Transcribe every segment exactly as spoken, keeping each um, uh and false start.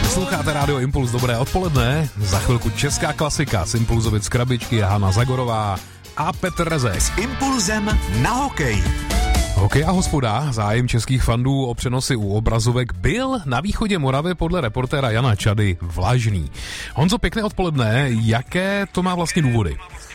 Posloucháte Rádio Impuls, dobré odpoledne. Za chvilku česká klasika z Impulzovic Krabičky, Hana Zagorová a Petr Rezek. S Impulzem na hokej. Hokej a hospoda, zájem českých fandů o přenosy u obrazovek byl na východě Moravy podle reportéra Jana Čady vlažný. Honzo, pěkné odpoledne, jaké to má vlastně důvody?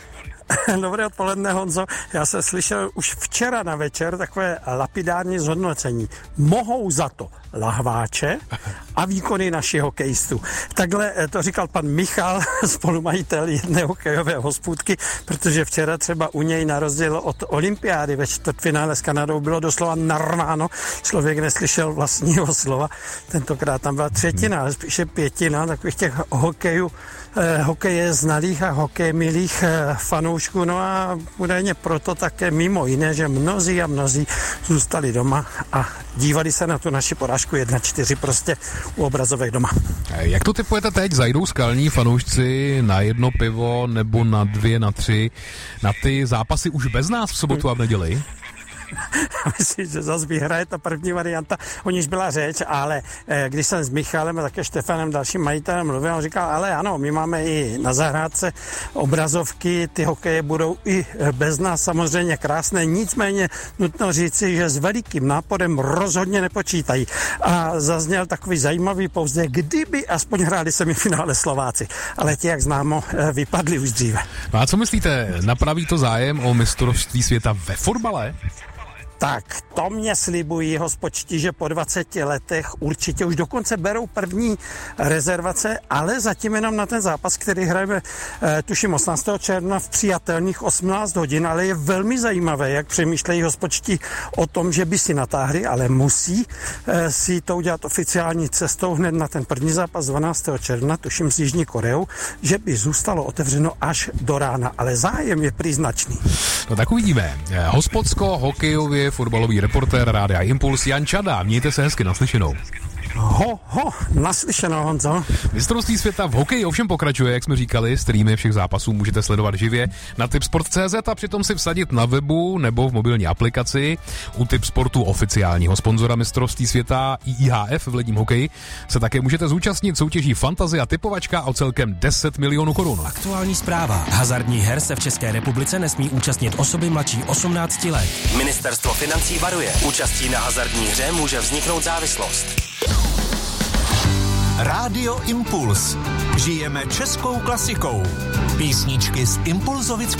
Dobré odpoledne, Honzo. Já jsem slyšel už včera na večer takové lapidární zhodnocení. Mohou za to lahváče a výkony našich hokejistů. Takhle to říkal pan Michal, spolumajitel jedné hokejové hospůdky, protože včera třeba u něj na rozdíl od olympiády ve čtvrtfinále s Kanadou bylo doslova narváno. Člověk neslyšel vlastního slova. Tentokrát tam byla třetina, ale spíše pětina takových těch hokejů, eh, hokeje znalých a hokej milých eh, fanoušků. No a údajně proto také mimo jiné, že mnozí a mnozí zůstali doma a dívali se na tu naši porážku jedna čtyři prostě u obrazovek doma. Jak to typujete teď? Zajdou skalní fanoušci na jedno pivo nebo na dvě, na tři, na ty zápasy už bez nás v sobotu a v neděli? Myslím, že zase vyhraje ta první varianta, o níž byla řeč, ale eh, když jsem s Michalem a také Štefanem, dalším majitelem, mluvil, on říkal, ale ano, my máme i na zahrádce obrazovky, ty hokeje budou i bez nás samozřejmě krásné, nicméně nutno říci, že s velikým náporem rozhodně nepočítají. A zazněl takový zajímavý povzdech, kdyby aspoň hráli semifinále Slováci, ale ti, jak známo, eh, vypadli už dříve. No a co myslíte, napraví to zájem o mistrovství světa ve fotbale? Tak, to mě slibují hospočti, že po dvaceti letech určitě už dokonce berou první rezervace, ale zatím jenom na ten zápas, který hrajeme, eh, tuším osmnáctého června v přijatelných osmnáct hodin, ale je velmi zajímavé, jak přemýšlejí hospočti o tom, že by si natáhli, ale musí eh, si to udělat oficiální cestou hned na ten první zápas dvanáctého června, tuším s Jižní Koreou, že by zůstalo otevřeno až do rána, ale zájem je příznačný. No tak uvidíme. Hospodsko, hokejově, fotbalový reportér Rádia Impuls Jan Čada. Mějte se hezky, naslyšenou. Ho, ho, naslyšenou, Honzo. Mistrovství světa v hokeji ovšem pokračuje, jak jsme říkali, streamy všech zápasů můžete sledovat živě na tipsport tečka cé zet a přitom si vsadit na webu nebo v mobilní aplikaci. U Tipsportu, oficiálního sponzora mistrovství světa I I H F v ledním hokeji, se také můžete zúčastnit soutěží Fantazie a typovačka o celkem deset milionů korun. Aktuální zpráva. Hazardních her se v České republice nesmí účastnit osoby mladší osmnácti let. Ministerstvo financí varuje. Účastí na hazardní hře může vzniknout závislost. Rádio Impuls. Žijeme českou klasikou. Písničky z Impulzovic